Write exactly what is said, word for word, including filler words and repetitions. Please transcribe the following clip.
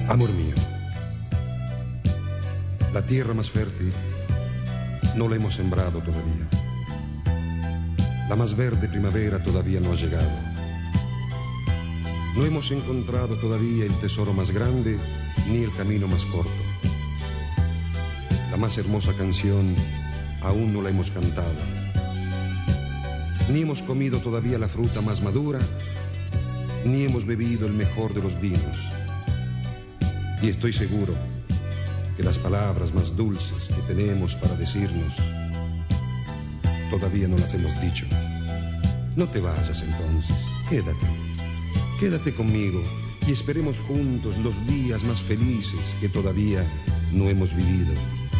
Amor mío, la tierra más fértil no la hemos sembrado todavía. La más verde primavera todavía no ha llegado. No hemos encontrado todavía el tesoro más grande ni el camino más corto. La más hermosa canción aún no la hemos cantado. Ni hemos comido todavía la fruta más madura, ni hemos bebido el mejor de los vinos. Y estoy seguro que las palabras más dulces que tenemos para decirnos todavía no las hemos dicho. No te vayas entonces, quédate, quédate conmigo y esperemos juntos los días más felices que todavía no hemos vivido.